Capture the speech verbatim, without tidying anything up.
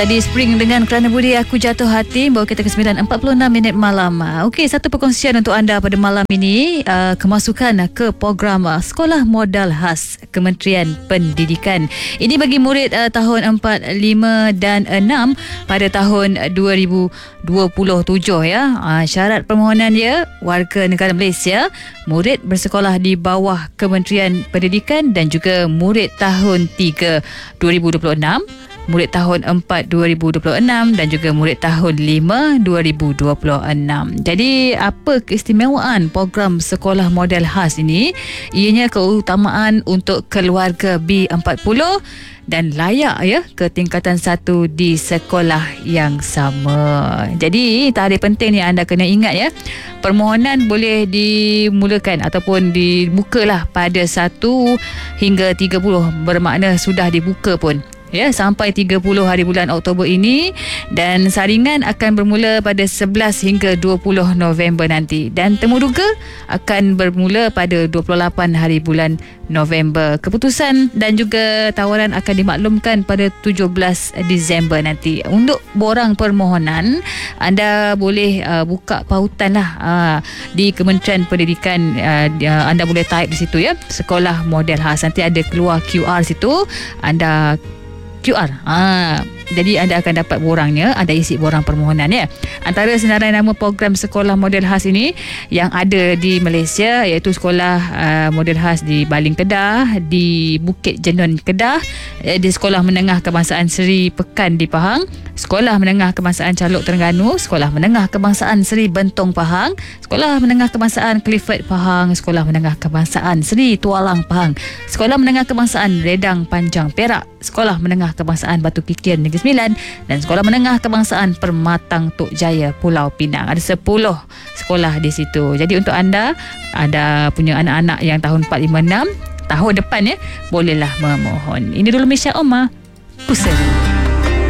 Di Spring dengan Kerana Budi Aku Jatuh Hati, bawa kita ke sembilan empat puluh enam minit malam. Okey, satu perkongsian untuk anda pada malam ini, uh, kemasukan ke program uh, Sekolah Modal Khas Kementerian Pendidikan. Ini bagi murid uh, tahun empat, lima dan enam pada tahun dua ribu dua puluh tujuh ya. Uh, syarat permohonan dia warga negara Malaysia, murid bersekolah di bawah Kementerian Pendidikan dan juga murid tahun tiga dua ribu dua puluh enam, murid tahun empat dua ribu dua puluh enam dan juga murid tahun lima dua ribu dua puluh enam. Jadi apa keistimewaan program Sekolah Modal Khas ini? Ianya keutamaan untuk keluarga B empat puluh dan layak ya ke tingkatan satu di sekolah yang sama. Jadi tarikh penting ni anda kena ingat ya. Permohonan boleh dimulakan ataupun dibukalah pada satu hingga tiga puluh, bermakna sudah dibuka pun ya sampai tiga puluh hari bulan Oktober ini, dan saringan akan bermula pada sebelas hingga dua puluh November nanti, dan temuduga akan bermula pada dua puluh lapan hari bulan November. Keputusan dan juga tawaran akan dimaklumkan pada tujuh belas Disember nanti. Untuk borang permohonan, anda boleh uh, buka pautan lah uh, di Kementerian Pendidikan. uh, anda boleh type di situ ya, Sekolah Modal Khas, nanti ada keluar Q R situ, anda Q R. Ha, jadi anda akan dapat borangnya, ada isi borang permohonan ya. Antara senarai nama program Sekolah Modal Khas ini yang ada di Malaysia iaitu Sekolah uh, Modal Khas di Baling Kedah, di Bukit Jenun Kedah, di Sekolah Menengah Kebangsaan Seri Pekan di Pahang, Sekolah Menengah Kebangsaan Caluk Terengganu, Sekolah Menengah Kebangsaan Seri Bentong Pahang, Sekolah Menengah Kebangsaan Clifford Pahang, Sekolah Menengah Kebangsaan Seri Tualang Pahang, Sekolah Menengah Kebangsaan Redang Panjang Perak, Sekolah Menengah Kebangsaan Batu Kikir Negeri Sembilan dan Sekolah Menengah Kebangsaan Permatang Tok Jaya Pulau Pinang. Ada sepuluh sekolah di situ. Jadi untuk anda, anda punya anak-anak yang tahun empat, lima, enam, tahun depan ya, bolehlah memohon. Ini dulu Misha Omar Pusat.